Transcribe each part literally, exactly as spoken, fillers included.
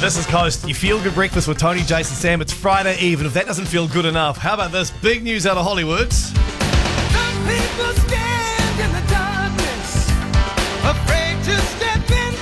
This is Coast. You feel good breakfast with Tony, Jason, Sam. It's Friday Eve, and if that doesn't feel good enough, how about this big news out of Hollywood? Some people stand in the darkness, afraid to step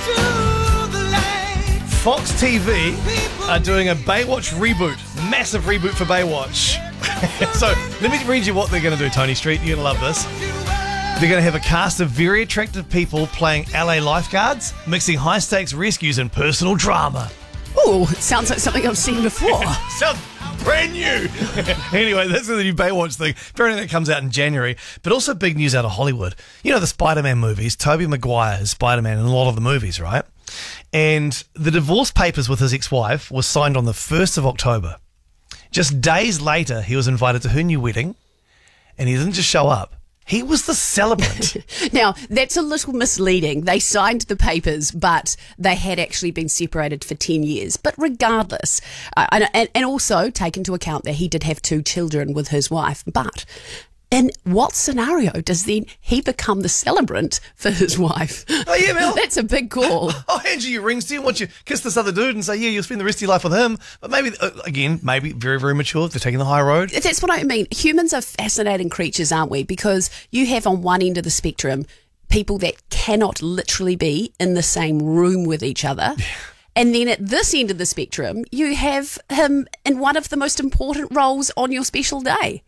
into the light. Fox T V are doing a Baywatch reboot. Massive reboot for Baywatch. So, let me read you what they're going to do, Tony Street. You're going to love this. They're going to have a cast of very attractive people playing L A lifeguards, mixing high-stakes rescues and personal drama. Oh, it sounds like something I've seen before. Sounds brand new. Anyway, that's the new Baywatch thing. Apparently that comes out in January. But also big news out of Hollywood. You know the Spider-Man movies. Tobey Maguire is Spider-Man in a lot of the movies, right? And the divorce papers with his ex-wife was signed on the first of October. Just days later, he was invited to her new wedding, and he didn't just show up. He was the celebrant. Now, that's a little misleading. They signed the papers, but they had actually been separated for ten years. But regardless, uh, and, and also take into account that he did have two children with his wife. But in what scenario does then he become the celebrant for his wife? Oh, yeah, Mel. That's a big call. I'll hand you your rings to you once you kiss this other dude and say, yeah, you'll spend the rest of your life with him. But maybe, uh, again, maybe very, very mature. They're taking the high road. That's what I mean. Humans are fascinating creatures, aren't we? Because you have on one end of the spectrum people that cannot literally be in the same room with each other. And then at this end of the spectrum, you have him in one of the most important roles on your special day.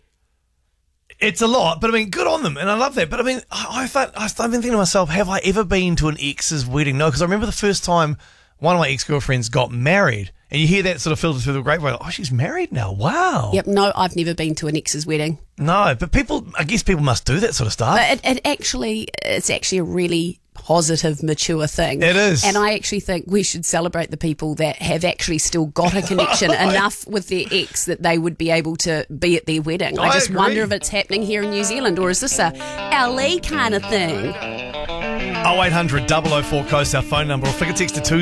It's a lot, but I mean, good on them, and I love that. But I mean, I, I thought, I've been thinking to myself, have I ever been to an ex's wedding? No, because I remember the first time one of my ex-girlfriends got married, and you hear that sort of filter through the grapevine. Oh, she's married now. Wow. Yep. No, I've never been to an ex's wedding. No, but people, I guess people must do that sort of stuff. But it, it actually, it's actually a really positive, mature thing. It is. And I actually think we should celebrate the people that have actually still got a connection enough with their ex that they would be able to be at their wedding. I, I just agree. wonder if it's happening here in New Zealand, or is this a L A kind of thing? oh eight hundred, double oh four, Coast, our phone number, or flick a text to two